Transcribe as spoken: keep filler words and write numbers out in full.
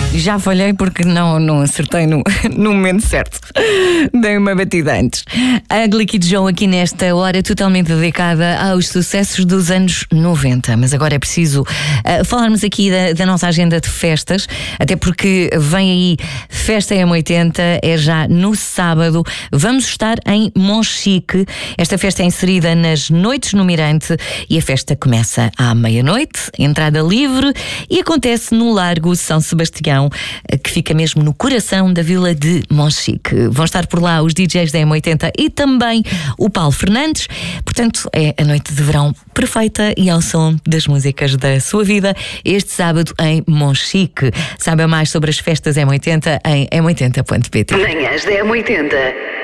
Já falhei porque não, não acertei no, no momento certo. Dei uma batida antes. A Glicky Joe aqui nesta hora totalmente dedicada aos sucessos dos anos noventa. Mas agora é preciso uh, falarmos aqui da, da nossa agenda de festas, até porque vem aí Festa M oitenta, é já no sábado. Vamos estar em Monchique. Esta festa é inserida nas Noites no Mirante e a festa começa à meia-noite, entrada livre, e acontece no Largo São Sebastião, que fica mesmo no coração da vila de Monchique. Vão estar por lá os D Js da M oitenta e também o Paulo Fernandes. Portanto, é a noite de verão perfeita e ao som das músicas da sua vida, este sábado em Monchique. Saiba mais sobre as festas M oitenta em m oitenta ponto pt. Manhãs da M oitenta.